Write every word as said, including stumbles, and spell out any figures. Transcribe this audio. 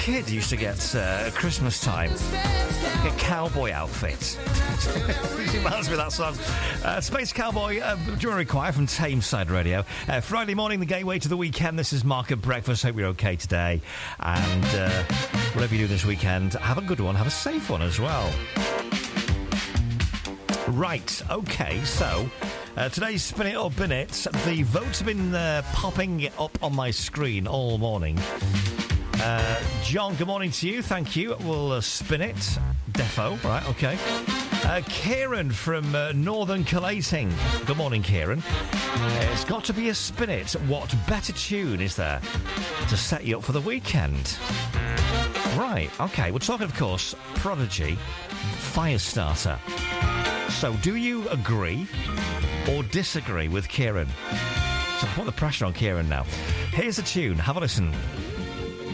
kid, used to get uh, at Christmas time a cowboy outfit. It reminds me of that song. Uh, Space Cowboy, uh, Jewelry Choir from Tameside Radio. Uh, Friday morning, the gateway to the weekend. This is Mark at Breakfast. Hope you're okay today. And uh, whatever you do this weekend, have a good one. Have a safe one as well. Right, okay, so uh, today's Spin It or Bin It. The votes have been uh, popping up on my screen all morning. Uh, John, good morning to you. Thank you. We'll uh, spin it. Defo, right, okay. Uh, Kieran from uh, Northern Collating. Good morning, Kieran. Uh, it's got to be a spin it. What better tune is there to set you up for the weekend? Right, okay. We're talking, of course, Prodigy, Firestarter. So, do you agree or disagree with Kieran? So, put the pressure on Kieran now. Here's a tune. Have a listen.